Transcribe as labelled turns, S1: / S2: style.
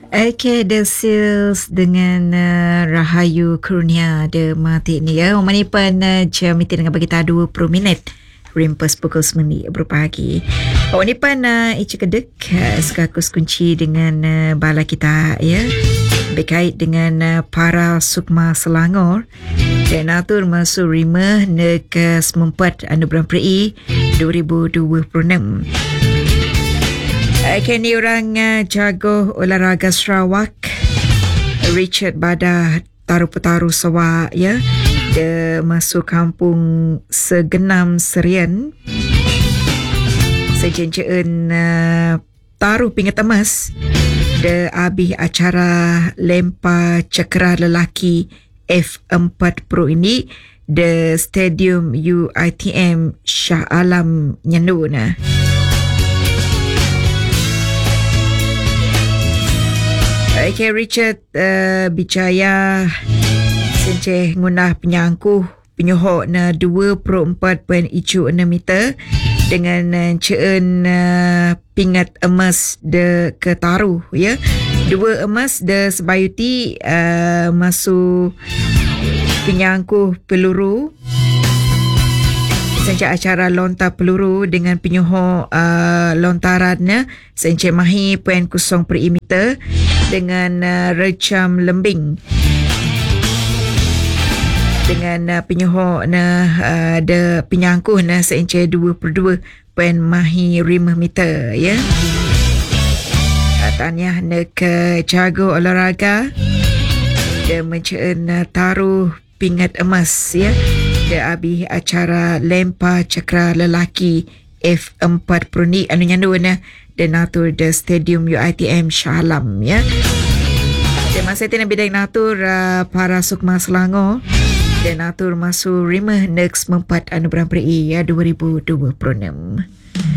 S1: Okay, The Seals dengan Rahayu Kurnia de mati ni ya. Mani pan jam meeting dengan bagi ta 20 minit. Rimpas pukul 9 berpagi. Ni pan ichi kedek sekakus kunci dengan bala kita ya. Berkait dengan para sukma Selangor dan atur masuk rima nek semempat anugerah PRI 2026. Kini orang jago olahraga Sarawak Richard Badah taruh-petaruh Sarawak ya. Dia masuk kampung Segenam Serian sejenceen taruh pingat emas. Dia habis acara lempar cakera lelaki F4 Pro ini di Stadium UiTM Shah Alam Nyendu nah. Okay, Richard bicara senceh ngunah penyangkuh penyuhuk na 24.6 meter dengan ceen pingat emas de ketaruh ya. 2 emas de sebayuti masuk penyangkuh peluru sejak acara lontar peluru dengan penyuhuk lontarannya senceh mahi 0.0 meter dengan recam lembing dengan penyuhuk ada penyangkuh seenceh 22 mahi 5 meter ya. Tahniah nak jago olahraga dia menceen taruh pingat emas ya. Dia habis acara lempar cakera lelaki F4 Pro ni anu nyandu dan atur the Stadium UiTM Shah Alam ya. Dan masa itu nak bidang atur para sukma Selangor dan atur masuk rima next mempat anugerah PRI ya 2026.